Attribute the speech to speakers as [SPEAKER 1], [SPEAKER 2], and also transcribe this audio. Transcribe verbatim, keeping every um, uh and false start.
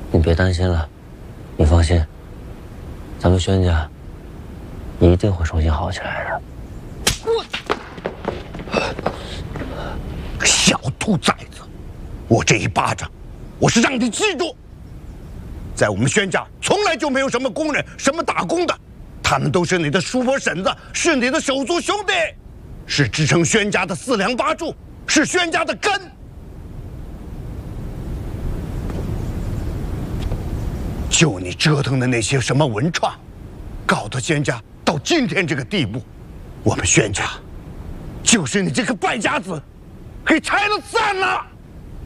[SPEAKER 1] 你别担心了，你放心，咱们宣家一定会重新好起来的。
[SPEAKER 2] 小兔崽子，我这一巴掌，我是让你记住，在我们宣家从来就没有什么工人，什么打工的，他们都是你的叔伯婶子，是你的手足兄弟，是支撑宣家的四梁八柱，是宣家的根。就你折腾的那些什么文创，搞得宣家到今天这个地步，我们宣家就是你这个败家子给拆了散了。